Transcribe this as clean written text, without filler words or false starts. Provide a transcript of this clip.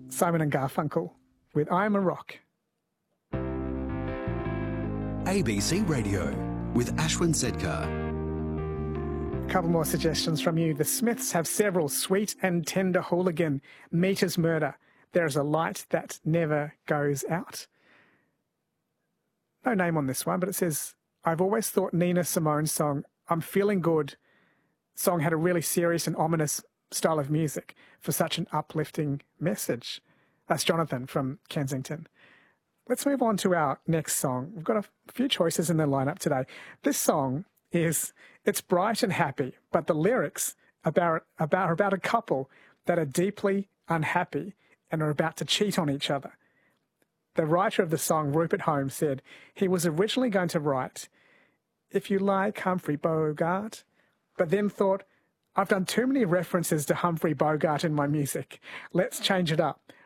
Simon and Garfunkel with I'm a Rock. ABC Radio with Ashwin Sedkar. A couple more suggestions from you. The Smiths have several. Sweet and Tender Hooligan, Meter's Murder, There's a Light That Never Goes Out. No name on this one, but it says, I've always thought Nina Simone's song, I'm Feeling Good, song had a really serious and ominous style of music for such an uplifting message. That's Jonathan from Kensington. Let's move on to our next song. We've got a few choices in the lineup today. This song it's bright and happy, but the lyrics are about a couple that are deeply unhappy and are about to cheat on each other. The writer of the song, Rupert Holmes, said he was originally going to write, If You Like Humphrey Bogart, but then thought, I've done too many references to Humphrey Bogart in my music. Let's change it up.